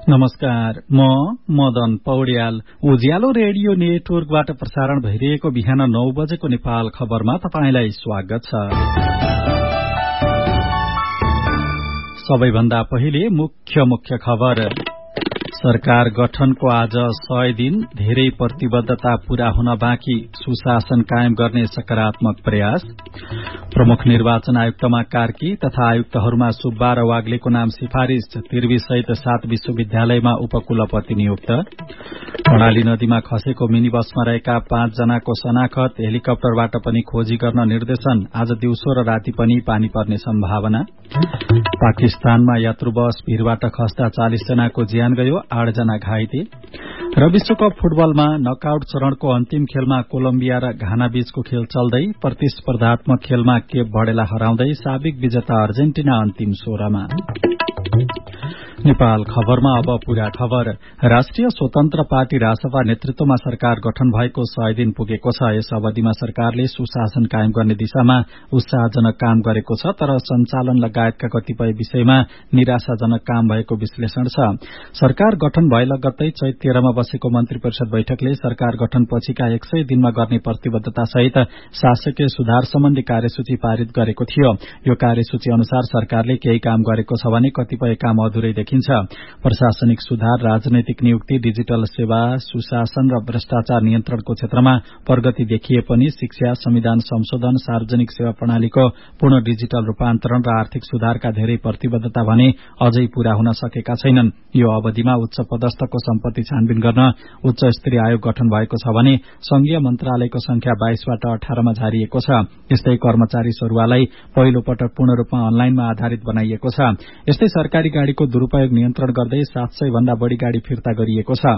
नमस्कार, म मदन पौड्याल। उज्यालो रेडियो नेटवर्कबाट प्रसारण भइरहेको बिहान 9 बजेको नेपाल खबरमा तपाईंलाई स्वागत छ। सबैभन्दा पहिले मुख्य खबर। सरकार गठनको आज 100 दिन, धेरै प्रतिबद्धता पूरा हुन बाँकी, सुशासन कायम गर्ने सकारात्मक प्रयास। प्रमुख निर्वाचन आयुक्तमा कार्की तथा आयुक्तहरूमा सुब्बा र वाग्लेको नाम सिफारिश, तिर्वी सहित 7 विश्वविद्यालयमा उपकुलपति नियुक्त। कर्णाली नदीमा खसेको मिनी बसमा रहेका 5 जनाको शनाखत, हेलिकप्टरबाट पनि खोजी गर्न निर्देशन, आज दिउँसो र राति पनि पानी पर्ने सम्भावना। पाकिस्तानमा यात्रु बस भीरबाट खस्दा 40 जनाको ज्यान गयो, 8 जना घाइते। र विश्वकप फुटबलमा नकआउट चरणको अन्तिम खेलमा कोलम्बिया र घाना बीचको खेल चल्दै, प्रतिस्पर्धात्मक खेलमा केप भर्डेला हराउँदै साबिक विजेता अर्जेन्टिना अन्तिम 16मा। नेपाल खबरमा अब पूरा खबर। राष्ट्रिय स्वतन्त्र पार्टी रासपा नेतृत्वमा सरकार गठन भएको 100 दिन पुगेको छ। यस अवधिमा सरकारले सुशासन कायम गर्ने दिशामा उत्साहजनक काम गरेको छ, तर सञ्चालन लगायतका कतिपय विषयमा निराशाजनक काम भएको विश्लेषण छ। सरकार गठन भए लगत्तै चैत 13 मा बसेको मन्त्री परिषद बैठकले सरकार गठन पछिका 100 दिनमा गर्ने प्रतिबद्धता सहित शासकीय सुधार सम्बन्धी कार्यसूची पारित गरेको थियो। यो कार्यसूची अनुसार सरकारले केही काम गरेको छ भने कतिपय काम अधुरै देखिन्छ। प्रशासनिक सुधार, राजनैतिक नियुक्ति, डिजिटल सेवा, सुशासन र भ्रष्टाचार नियन्त्रणको क्षेत्रमा प्रगति देखिए पनि शिक्षा, संविधान संशोधन, सार्वजनिक सेवा प्रणालीको पूर्ण डिजिटल रूपान्तरण र आर्थिक सुधारका धेरै प्रतिबद्धता भने अझै पूरा हुन सकेका छैनन्। यो अवधिमा उच्च पदस्थको सम्पत्ति छानबिन गर्न उच्च स्तरीय आयोग गठन भएको छ भने संघीय मन्त्रालयको संख्या 22 बाट 18 मा झारिएको छ। यस्तै कर्मचारी सरुवालाई पहिलो पटक पूर्ण रूपमा अनलाइनमा आधारित बनाइएको छ। यस्तै सरकारी गाड़ीको दुरूपयोग नियन्त्रण गर्दै 700 भन्दा बढ़ी गाड़ी फिर्ता गरिएको छ।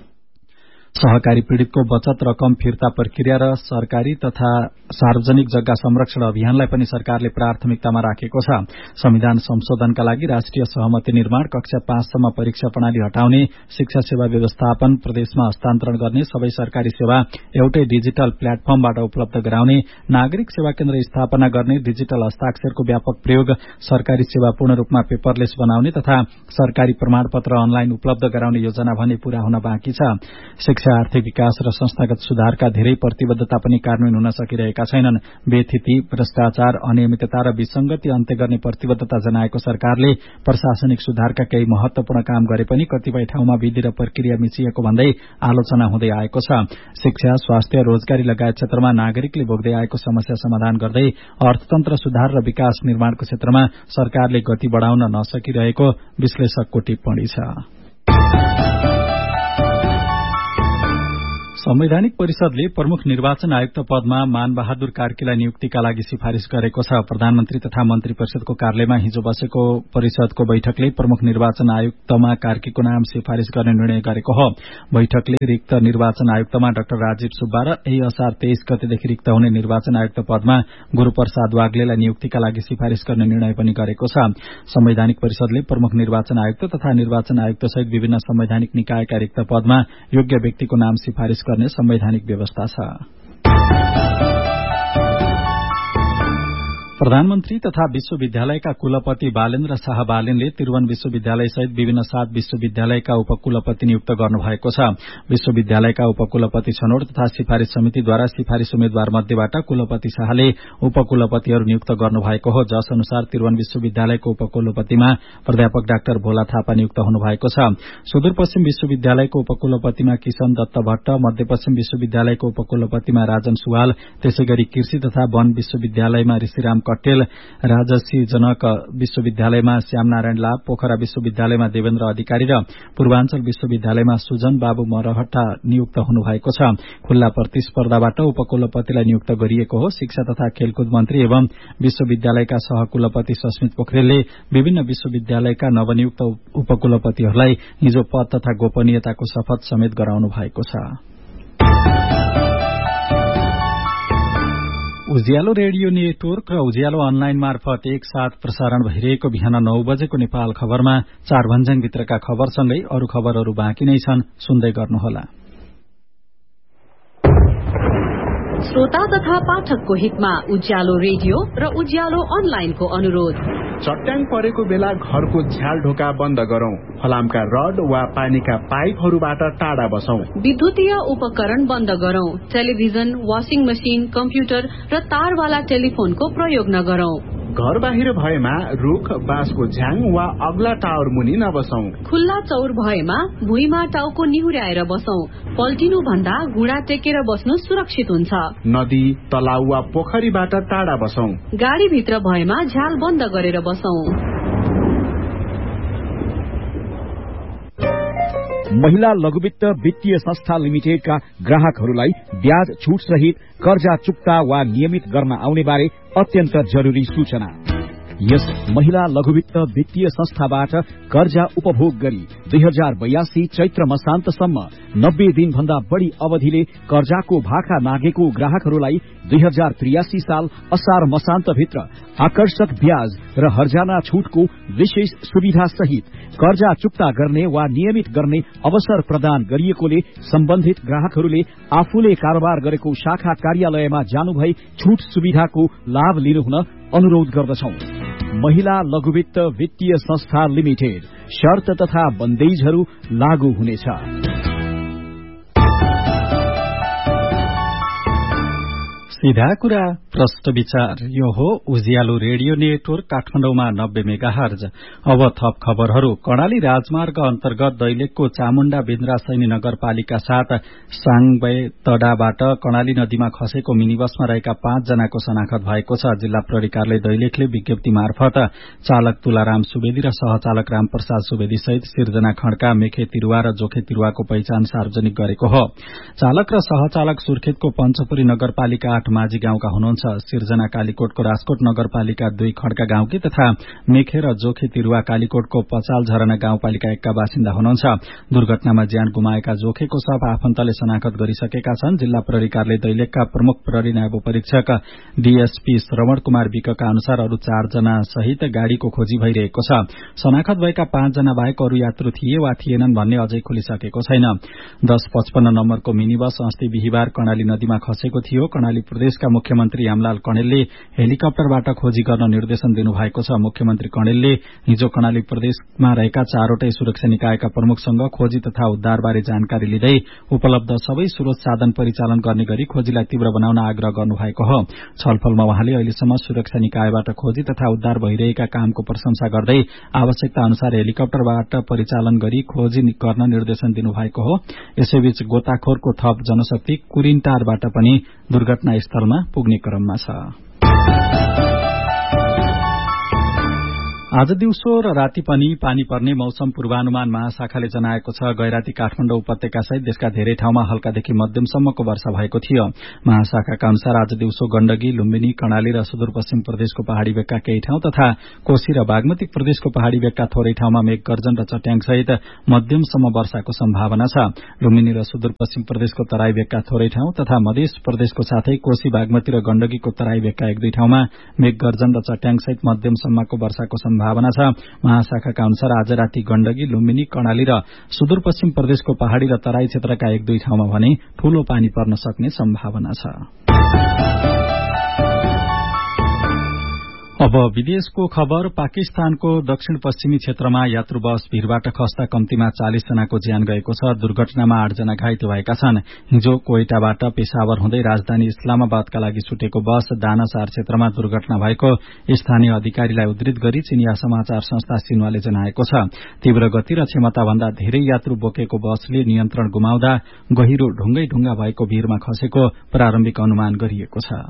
सहकारी पीड़ितको बचत रकम फिर्ता प्रक्रिया र सरकारी तथा सार्वजनिक जग्गा संरक्षण अभियानलाई पनि सरकारले प्राथमिकतामा राखेको छ। संविधान संशोधनका लागि राष्ट्रिय सहमति निर्माण, कक्षा 5 सम्म परीक्षा प्रणाली हटाउने, शिक्षा सेवा व्यवस्थापन प्रदेशमा हस्तान्तरण गर्ने, सबै सरकारी सेवा एउटै डिजिटल प्लेटफर्मबाट उपलब्ध गराउने, नागरिक सेवा केन्द्र स्थापना गर्ने, डिजिटल हस्ताक्षरको व्यापक प्रयोग, सरकारी सेवा पूर्ण रूपमा पेपरलेस बनाउने तथा सरकारी प्रमाणपत्र अनलाइन उपलब्ध गराउने योजना भने पूरा हुन बाँकी छ। शिक्षा, आर्थिक विकास र संस्थागत सुधारका धेरै प्रतिबद्धता पनि कार्यान्वयन हुन सकिरहेका छैनन्। व्यथिति, भ्रष्टाचार, अनियमितता र विसंगति अन्त्य गर्ने प्रतिबद्धता जनाएको सरकारले प्रशासनिक सुधारका केही महत्वपूर्ण काम गरे पनि कतिपय ठाउँमा विधि र प्रक्रिया मिचिएको भन्दै आलोचना हुँदै आएको छ। शिक्षा, स्वास्थ्य, रोजगारी लगायत क्षेत्रमा नागरिकले भोग्दै आएको समस्या समाधान गर्दै अर्थतन्त्र सुधार र विकास निर्माणको क्षेत्रमा सरकारले गति बढ़ाउन नसकिरहेको विश्लेषकको टिप्पणी छ। संवैधानिक परिषदले प्रमुख निर्वाचन आयुक्त पदमा मानबहादुर कार्कीलाई नियुक्तिका लागि सिफारिश गरेको छ। प्रधानमन्त्री तथा मन्त्री परिषदको कार्यालयमा हिजो बसेको परिषदको बैठकले प्रमुख निर्वाचन आयुक्तमा कार्कीको नाम सिफारिश गर्ने निर्णय गरेको हो। बैठकले रिक्त निर्वाचन आयुक्तमा डाक्टर राजीव सुब्बा र यही असार 23 गतेदेखि रिक्त हुने निर्वाचन आयुक्त पदमा गुरूप्रसाद वाग्लेलाई नियुक्तिका लागि सिफारिश गर्ने निर्णय पनि गरेको छ। संवैधानिक परिषदले प्रमुख निर्वाचन आयुक्त तथा निर्वाचन आयुक्त सहित विभिन्न संवैधानिक निकायका रिक्त पदमा योग्य व्यक्तिको नाम सिफारिश गर्ने संवैधानिक व्यवस्था छ। प्रधानमन्त्री तथा विश्वविद्यालयका कुलपति बालेन्द्र शाह बालेनले त्रिभुवन विश्वविद्यालय सहित विभिन्न 7 विश्वविद्यालयका उपकुलपति नियुक्त गर्नुभएको छ। विश्वविद्यालयका उपकुलपति छनौट तथा सिफारिश समितिद्वारा सिफारिश उम्मेद्वार मध्येबाट कुलपति शाहले उपकुलपतिहरू नियुक्त गर्नुभएको हो, जस अनुसार त्रिभुवन विश्वविद्यालयको उपकुलपतिमा प्राध्यापक डाक्टर भोला थापा नियुक्त हुनुभएको छ। सुदूरपश्चिम विश्वविद्यालयको उपकुलपतिमा किशन दत्त भट्ट, मध्यपश्चिम विश्वविद्यालयको उपकुलपतिमा राजन सुवाल, त्यसैगरी कृषि तथा वन विश्वविद्यालयमा ऋषिराम कट्टेल, राजसी जनक विश्वविद्यालयमा श्यामनारायण लाभ, पोखरा विश्वविद्यालयमा देवेन्द्र अधिकारी र पूर्वाञ्चल विश्वविद्यालयमा सुजन बाबु मरहट्टा नियुक्त हुनुभएको छ। खुल्ला प्रतिस्पर्धाबाट उपकुलपतिलाई नियुक्त गरिएको हो। शिक्षा तथा खेलकुद मन्त्री एवं विश्वविद्यालयका सहकुलपति सस्मित पोखरेलले विभिन्न विश्वविद्यालयका नवनियुक्त उपकुलपतिहरूलाई हिजो पद तथा गोपनीयताको शपथ समेत गराउनु भएको छ। उज्यालो रेडियो नेटवर्क र उज्यालो अनलाइन मार्फत एकसाथ प्रसारण भइरहेको बिहान 9 बजेको नेपाल खबरमा 4 भन्ज्याङभित्रका खबरसँगै अरू खबरहरू बाँकी नै छन्, सुन्दै गर्नुहोला। श्रोता तथा पाठकको हितमा उज्यालो रेडियो र उज्यालो अनलाइनको अनुरोध। चट्याङ परेको बेला घरको झ्याल ढोका बन्द गरौं। फलामका रड वा पानीका पाइपहरूबाट टाढा बसौं। विद्युतीय उपकरण बन्द गरौं। टेलिभिजन, वाशिङ मशिन, कम्प्युटर र तारवाला टेलिफोनको प्रयोग नगरौं। घर बाहिर भएमा रुख, बाँसको झ्याङ वा अग्ला टावर मुनि नबसौं। खुल्ला चौर भएमा भुइँमा टाउको निहुर्याएर बसौं। पल्टिनु भन्दा घुँडा टेकेर बस्नु सुरक्षित हुन्छ। नदी, तलाउ वा पोखरीबाट टाढा बसौं। गाडी भित्र भएमा झ्याल बन्द गरेर बसौं। महिला लघुवित्त वित्तीय संस्था लिमिटेडका ग्राहकहरूलाई ब्याज छुट सहित कर्जा चुक्ता वा नियमित गर्न आउने बारे अत्यन्त जरुरी सूचना। यस महिला लघुवित्त वित्तीय संस्थाबाट कर्जा उपभोग गरी 2082 चैत्र मसान्तसम्म 90 दिन भन्दा बढ़ी अवधिले कर्जाको भाका नागेको ग्राहकहरूलाई 2083 साल असार मसान्त भित्र आकर्षक ब्याज र हर्जाना छुटको विशेष सुविधा सहित कर्जा चुक्ता गर्ने वा नियमित गर्ने अवसर प्रदान गरिएकोले सम्बन्धित ग्राहकहरूले आफूले कारोबार गरेको शाखा कार्यालयमा जानुभई छुट सुविधाको लाभ लिनुहुन अनुरोध गर्दछौं। महिला लघुवित्त वित्तीय संस्था लिमिटेड। शर्त तथा बन्देजहरू लागू हुनेछ। सीधा कुरा प्रश्न विचार। यो हो उज्यालो रेडियो नेटवर्क काठमाडौँमा 90 मेगाहर्ज। अब थप खबरहरू। कर्णाली राजमार्ग अन्तर्गत दैलेखको चामुण्डा बिन्द्रा सैनी नगरपालिका साथ साङबेतडाबाट कर्णाली नदीमा खसेको मिनी बसमा रहेका 5 जनाको शनाखत भएको छ। जिल्ला प्रहरी कार्यालय दैलेखले विज्ञप्ति मार्फत चालक तुलाराम सुवेदी र सहचालक रामप्रसाद सुवेदी सहित सिर्जना खड्का, मेखे तिरुवा र जोखे तिरुवाको पहिचान सार्वजनिक गरेको हो। चालक र सहचालक सुर्खेतको पञ्चपुरी नगरपालिका 8 माझी गाउँका हुनुहुन्छ। सिर्जना कालीकोटको राजकोट नगरपालिका 2 खड्का गाउँकी तथा मेखे र जोखे तिरुवा कालीकोटको पचाल झरना गाउँपालिका 1 का बासिन्दा हुनुहुन्छ। दुर्घटनामा ज्यान गुमाएका जोखेको सब आफन्तले शनाखत गरिसकेका छन्। जिल्ला प्रहरी कार्यालय दैलेखका प्रमुख प्रहरी नायब परीक्षक डीएसपी श्रवण कुमार विकका अनुसार अरू 4 जना सहित गाड़ीको खोजी भइरहेको छ। शनाखत भएका 5 जना बाहेक अरू यात्रु थिए वा थिएनन् भन्ने अझै खुलिसकेको छैन। 1055 नम्बरको मिनी बस अस्ति बिहीबार कर्णाली नदीमा खसेको थियो। कर्णाली प्रदेशका मुख्यमन्त्री यामलाल कणेलले हेलिकप्टरबाट खोजी गर्न निर्देशन दिनुभएको छ। मुख्यमन्त्री कणेलले हिजो कर्णाली प्रदेशमा रहेका 4वटै सुरक्षा निकायका प्रमुखसँग खोजी तथा उद्धारबारे जानकारी लिँदै उपलब्ध सबै स्रोत साधन परिचालन गर्ने गरी खोजीलाई तीव्र बनाउन आग्रह गर्नुभएको हो। छलफलमा उहाँले अहिलेसम्म सुरक्षा निकायबाट खोजी तथा उद्धार भइरहेका कामको प्रशंसा गर्दै आवश्यकता अनुसार हेलिकप्टरबाट परिचालन गरी खोजी गर्न निर्देशन दिनुभएको हो। यसैबीच गोताखोरको थप जनशक्ति कुरिनटारबाट पनि दुर्घटना स्थलमा पुग्ने क्रममा छ। आज दिउँसो र राति पनि पानी पर्ने मौसम पूर्वानुमान महाशाखाले जनाएको छ। गैराती काठमाडौँ उपत्यका सहित देशका धेरै ठाउँमा हल्कादेखि मध्यमसम्मको वर्षा भएको थियो। महाशाखाका अनुसार आज दिउँसो गण्डकी, लुम्बिनी, कर्णाली र सुदूरपश्चिम प्रदेशको पहाड़ी भेगका केही ठाउँ तथा कोशी र बागमती प्रदेशको पहाड़ी भेगका थोरै ठाउँमा मेघ गर्जन र चट्याङ सहित मध्यमसम्म वर्षाको सम्भावना छ। लुम्बिनी र सुदूरपश्चिम प्रदेशको तराई भेगका थोरै ठाउँ तथा मध्य प्रदेशको साथै कोशी, बागमती र गण्डकीको तराई भेगका 1-2 ठाउँमा मेघ गर्जन र चट्याङ सहित मध्यमसम्मको वर्षाको सम्भावना छ। महाशाखाका अनुसार आज राति गण्डकी, लुम्बिनी, कर्णाली र सुदूरपश्चिम प्रदेशको पहाड़ी र तराई क्षेत्रका 1-2 ठाउँमा भने ठूलो पानी पर्न सक्ने सम्भावना छ। अब विदेशको खबर। पाकिस्तानको दक्षिण पश्चिमी क्षेत्रमा यात्रु बस भीरबाट खस्दा कम्तीमा 40 जनाको ज्यान गएको छ। दुर्घटनामा 8 जना घाइते भएका छन्। हिजो कोइटाबाट पेशावर हुँदै राजधानी इस्लामाबादका लागि छुटेको बस दानासार क्षेत्रमा दुर्घटना भएको स्थानीय अधिकारीलाई उद्धृत गरी चिनिया समाचार संस्था सिन्वाले जनाएको छ। तीव्र गति र क्षमता भन्दा धेरै यात्रु बोकेको बसले नियन्त्रण गुमाउँदा गहिरो ढुङ्गा भएको भीरमा खसेको प्रारम्भिक अनुमान गरिएको छ।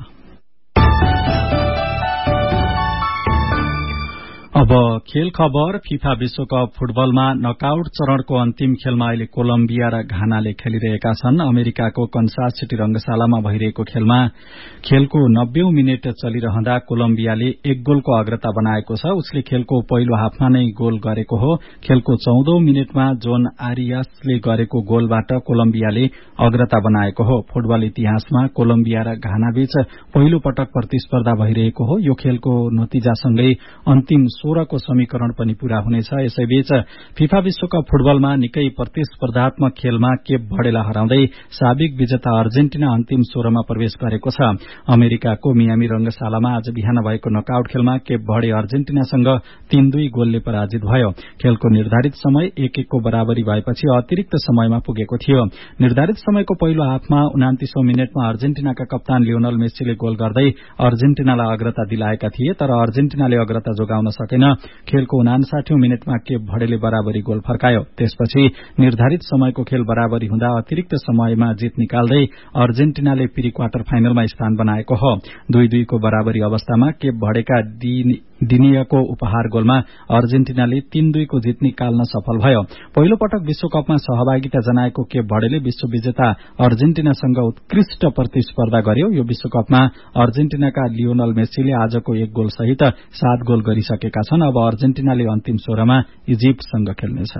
अब खेल खबर। फिफा विश्वकप फुटबलमा नकआउट चरणको अन्तिम खेलमा अहिले कोलम्बिया र घानाले खेलिरहेका छन्। अमेरिकाको कन्सास सिटी रंगशालामा भइरहेको खेलमा खेलको 90औं मिनेट चलिरहँदा कोलम्बियाले 1 गोलको अग्रता बनाएको छ। उसले खेलको पहिलो हाफमा नै गोल गरेको हो। खेलको 14औं मिनेटमा जोन आरियासले गरेको गोलबाट कोलम्बियाले अग्रता बनाएको हो। फुटबल इतिहासमा कोलम्बिया र घाना बीच पहिलो पटक प्रतिस्पर्धा भइरहेको हो। यो खेलको नतिजासँगै अन्तिम 16 को समीकरण पनि पूरा हुनेछ। यसैबीच फिफा विश्वकप फुटबलमा निकै प्रतिस्पर्धात्मक खेलमा केप भर्डेलाई हराउँदै साबिक विजेता अर्जेन्टिना अन्तिम 16 मा प्रवेश गरेको छ। अमेरिकाको मियामी रंगशालामा आज बिहान भएको नकआउट खेलमा केप भर्डे अर्जेन्टिनासँग 3-2 गोलले पराजित भयो। खेलको निर्धारित समय 1-1 को बराबरी भएपछि अतिरिक्त समयमा पुगेको थियो। निर्धारित समयको पहिलो हाफमा 29औं मिनेटमा अर्जेन्टिनाका कप्तान लियोनल मेस्सीले गोल गर्दै अर्जेन्टिनालाई अग्रता दिलाएका थिए, तर अर्जेन्टिनाले अग्रता जोगाउन सकेन। खेलको 59औं मिनेटमा केप भर्डेले बराबरी गोल फर्कायो। त्यसपछि निर्धारित समयको खेल बराबरी हुँदा अतिरिक्त समयमा जित निकाल्दै अर्जेन्टिनाले प्री क्वार्टर फाइनलमा स्थान बनाएको हो। 2-2 को बराबरी अवस्थामा केप भर्डेका डिनियाको उपहार गोलमा अर्जेन्टिनाले 3-2 को जित निकाल्न सफल भयो। पहिलो पटक विश्वकपमा सहभागिता जनाएको केप भर्डेले विश्व विजेता अर्जेन्टिनासँग उत्कृष्ट प्रतिस्पर्धा गर्यो। यो विश्वकपमा अर्जेन्टिनाका लियोनल मेस्सीले आजको 1 गोल सहित 7 गोल गरिसकेका छन्। अब अर्जेन्टिनाले अन्तिम 16 मा इजिप्टसँग खेल्नेछ।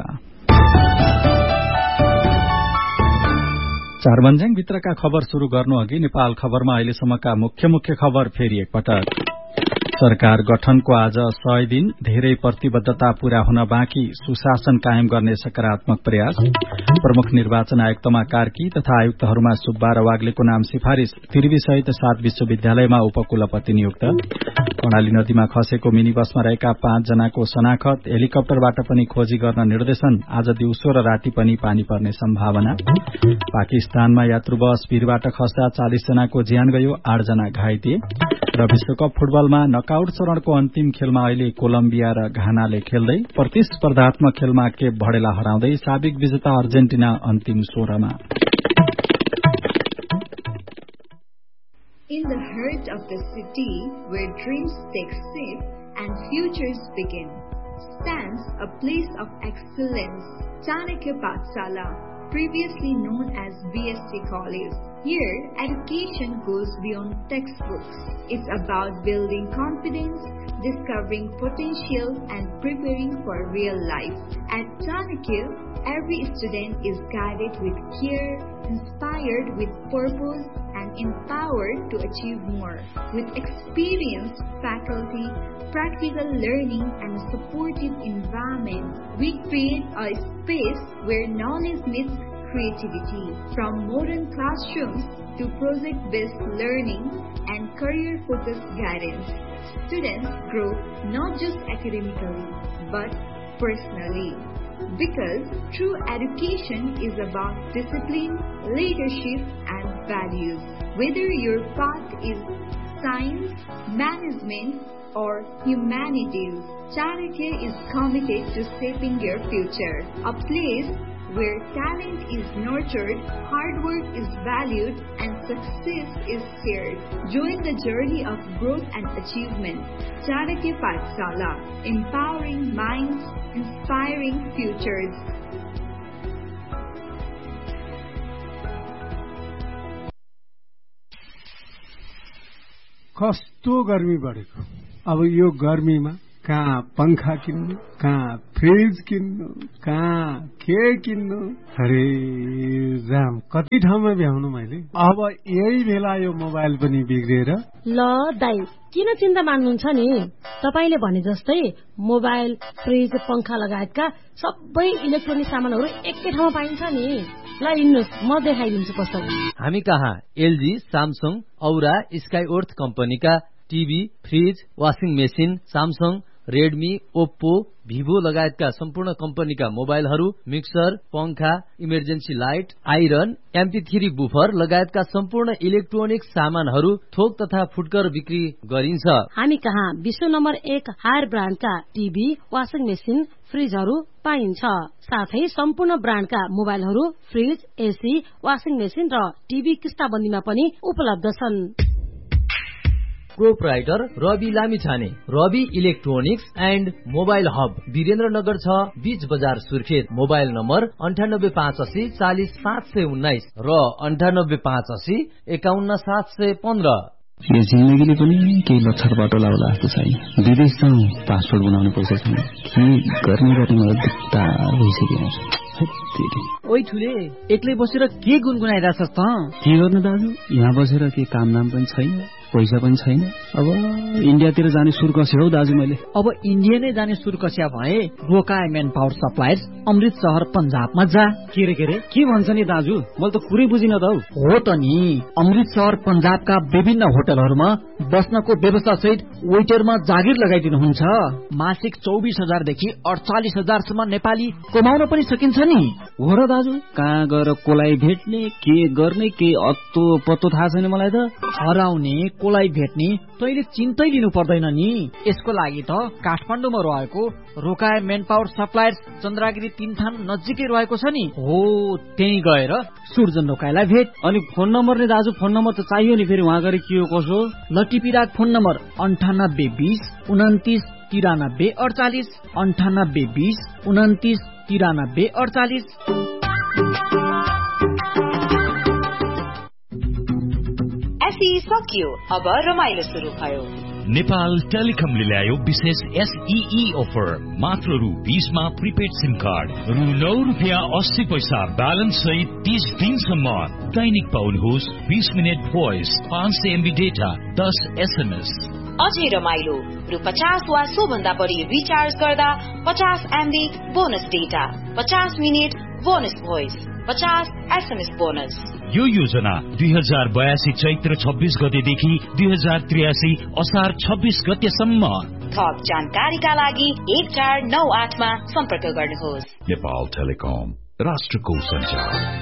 चारबन्ज्याङ भित्रका खबर शुरू गर्नु अघि नेपाल खबरमा अहिलेसम्मका मुख्य खबर फेरि एकपटक। सरकार गठनको आज 100 दिन, धेरै प्रतिबद्धता पूरा हुन बाँकी, सुशासन कायम गर्ने सकारात्मक प्रयास। प्रमुख निर्वाचन आयुक्तमा कार्की तथा आयुक्तहरूमा सुब्बा र वाग्लेको नाम सिफारिश। त्रिवी सहित 7 विश्वविद्यालयमा उपकुलपति नियुक्त। कर्णाली नदीमा खसेको मिनी बसमा रहेका 5 जनाको शनाखत। हेलिकप्टरबाट पनि खोजी गर्न निर्देशन। आज दिउँसो र राति पनि पानी पर्ने सम्भावना। पाकिस्तानमा यात्रु बस भिरबाट खस्दा 40 जनाको ज्यान गयो, 8 जना घाइते। र विश्वकप फुटबलमा नकआउट चरणको अन्तिम खेलमा अहिले कोलम्बिया र घानाले खेल्दै प्रतिस्पर्धात्मक खेलमा केप भर्डेलाई हराउँदै साबिक विजेता अर्जेन्टिना अन्तिम 16 मा। In the heart of the city where dreams take shape and futures begin stands a place of excellence, Chanakya Pathshala, previously known as BSc College. Here, education goes beyond textbooks. It's about building confidence, discovering potential, and preparing for real life. At Chanakya, every student is guided with care, inspired with purpose, and empowered to achieve more. With experienced faculty, practical learning, and a supportive environment, we create a space where knowledge meets creativity. From modern classrooms to project-based learning and career-focused guidance, students grow not just academically, but personally. Because true education is about discipline, leadership, and values. Whether your path is science, management, or humanities, Chanakya is committed to shaping your future. A place where talent is nurtured, hard work is valued, and success is shared. Join the journey of growth and achievement. Chanakya Pathshala, empowering minds, inspiring futures. कस्तो गर्मी बढेको। अब यो गर्मीमा कहाँ पंखा किन्नु, कहाँ फ्रिज किन्नु, कहाँ के किन्नु, अरे जाम कति ठाउँमा भ्याउनु मैले। अब यही बेला यो मोबाइल पनि बिग्रेर। ल दाइ किन चिन्ता मान्नुहुन्छ नि, तपाईले भने जस्तै मोबाइल, फ्रिज, पंखा लगायतका सबै इलेक्ट्रोनिक सामानहरू एकै ठाउँमा पाइन्छ नि। ल हिँड्नुस्, म देखाइदिन्छु कस्तो। हामी कहाँ एलजी, सामसङ, औरा, स्काइवर्थ कम्पनीका TV, fridge, washing machine, Samsung, Redmi, Oppo, Vivo लगायतका सम्पूर्ण कम्पनीका मोबाइलहरू, मिक्सर, पंखा, emergency light, iron, MP3 buffer लगायतका सम्पूर्ण इलेक्ट्रोनिक सामानहरू थोक तथा फुटकर बिक्री गरिन्छ। हामी कहाँ विश्व number 1 higher ब्रान्डका TV, washing machine, फ्रिजहरू पाइन्छ। साथै सम्पूर्ण ब्रान्डका मोबाइलहरू, फ्रिज, एसी, वाशिङ मेसिन र टिभी किस्ताबन्दीमा पनि उपलब्ध छन्। Proprietor Rabi Lamichhane, Rabi electronics and mobile hub, Birendranagar 6, बीच बजार सुर्खेत। मोबाइल नम्बर 9858 40 719 र 9858 51 715। यो जिन्दगीले पनि केही लक्षर बाटो लाउला जस्तो छैन। विदेश जाउँ, पासपोर्ट बनाउनु पर्छ, के गर्ने मलाई दुःखता भइसक्यो। ओइ ठुले, एक्लै बसेर के गुनगुनाइरहेछस् त? के गर्नु दाजु, यहाँ बसेर के काम नाम पनि छैन, पैसा पनि छैन। अब इन्डियातिर जाने सुर कसे हौ दाजु मैले। अब इन्डिया नै जाने सुर कस्या भए रोकाए मेन पावर सप्लायर्स अमृत शहर पंजाबमा जा। के भन्छ नि दाजु, मैले त कुरै बुझिन त हो त नि। अमृत शहर पंजाबका विभिन्न होटलहरूमा बस्नको व्यवस्था सहित वेटरमा जागिर लगाइदिनुहुन्छ। मासिक 24,000 देखि 48,000 नेपाली कमाउन पनि सकिन्छ नि। हो र दाजु, कहाँ गएर कोलाई भेट्ने, के गर्ने, के अत्तो पत्तो थाहा छैन मलाई त। हराउने कोलाई भेट्ने तैले चिन्तै लिनु पर्दैन नि। यसको लागि त काठमाडौँमा रहेको रोकाए मेन पावर सप्लायर्स चन्द्रगिरी 3 थान नजिकै रहेको छ नि। हो, त्यही गएर सुर्जन रोकाएलाई भेट। अनि फोन नम्बर नि दाजु, फोन नम्बर त चाहियो नि, फेरि वहाँ गएर के हो कसो। लटिपिराक फोन नम्बर 9820 29 93 48 9820 29 93 48। सकियो, अब रमाइलो सुरु भयो। नेपाल टेलिकमले ल्यायो विशेष SEE अफर। मात्र रु20 मा प्रिपेड सिम कार्ड, रु9.80 ब्यालेन्स सहित 30 दिनसम्म। दैनिक पाउनुहोस् 20 minute voice, 500 MB data, 10 SMS। अझै रमाइलो, रु50 वा सोभन्दा बढी रिचार्ज गर्दा 50 MB bonus data, 50 minute bonus voice, 50 SMS bonus. यो योजना 2082 चैत्र 26 गतेदेखि 2083 असार 26 गतेसम्म। थप जानकारीका लागि 1498 मा सम्पर्क गर्नुहोस्। नेपाल टेलिकम, राष्ट्रको सञ्चार।